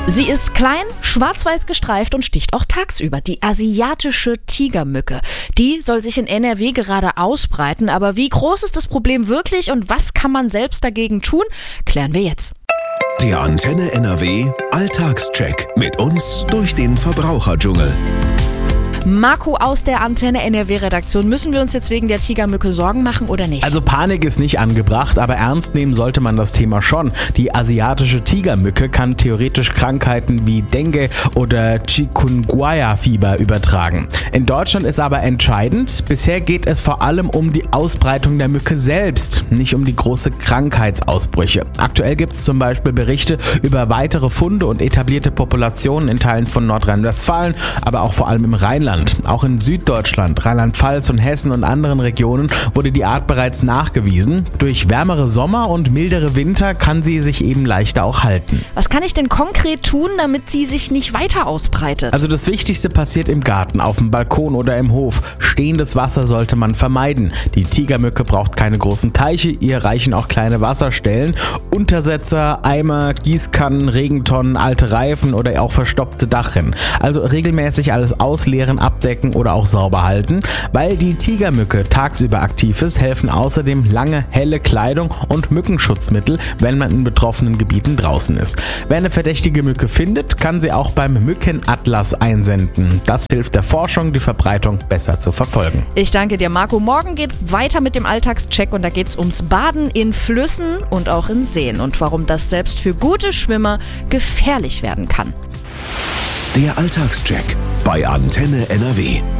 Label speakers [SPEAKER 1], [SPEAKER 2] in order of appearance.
[SPEAKER 1] Sie ist klein, schwarz-weiß gestreift und sticht auch tagsüber. Die asiatische Tigermücke. Die soll sich in NRW gerade ausbreiten. Aber wie groß ist das Problem wirklich und was kann man selbst dagegen tun? Klären wir jetzt.
[SPEAKER 2] Der Antenne NRW Alltagscheck mit uns durch den Verbraucherdschungel.
[SPEAKER 1] Marco aus der Antenne NRW-Redaktion, müssen wir uns jetzt wegen der Tigermücke Sorgen machen oder nicht?
[SPEAKER 3] Also Panik ist nicht angebracht, aber ernst nehmen sollte man das Thema schon. Die asiatische Tigermücke kann theoretisch Krankheiten wie Dengue oder Chikungunya-Fieber übertragen. In Deutschland ist aber entscheidend, bisher geht es vor allem um die Ausbreitung der Mücke selbst, nicht um die große Krankheitsausbrüche. Aktuell gibt es zum Beispiel Berichte über weitere Funde und etablierte Populationen in Teilen von Nordrhein-Westfalen, aber auch vor allem im Rheinland. Auch in Süddeutschland, Rheinland-Pfalz und Hessen und anderen Regionen wurde die Art bereits nachgewiesen. Durch wärmere Sommer und mildere Winter kann sie sich eben leichter auch halten.
[SPEAKER 1] Was kann ich denn konkret tun, damit sie sich nicht weiter ausbreitet?
[SPEAKER 3] Also das Wichtigste passiert im Garten, auf dem Balkon oder im Hof. Stehendes Wasser sollte man vermeiden. Die Tigermücke braucht keine großen Teiche, ihr reichen auch kleine Wasserstellen. Untersetzer, Eimer, Gießkannen, Regentonnen, alte Reifen oder auch verstopfte Dachrinnen. Also regelmäßig alles ausleeren, abdecken oder auch sauber halten. Weil die Tigermücke tagsüber aktiv ist, helfen außerdem lange, helle Kleidung und Mückenschutzmittel, wenn man in betroffenen Gebieten draußen ist. Wer eine verdächtige Mücke findet, kann sie auch beim Mückenatlas einsenden. Das hilft der Forschung, die Verbreitung besser zu verfolgen.
[SPEAKER 1] Ich danke dir, Marco. Morgen geht's weiter mit dem Alltagscheck und da geht's ums Baden in Flüssen und auch in Seen und warum das selbst für gute Schwimmer gefährlich werden kann.
[SPEAKER 2] Der Alltagscheck bei Antenne NRW.